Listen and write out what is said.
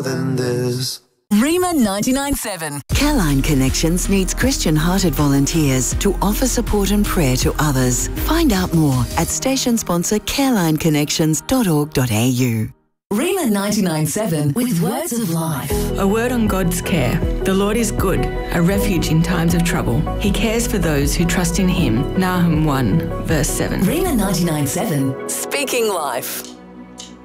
than this. Rima 99.7. Careline Connections needs Christian-hearted volunteers to offer support and prayer to others. Find out more at station sponsor carelineconnections.org.au. Rima 99.7 with words of life. A word on God's care. The Lord is good, a refuge in times of trouble. He cares for those who trust in him. Nahum 1, verse 7. Rima 99.7. Speaking life.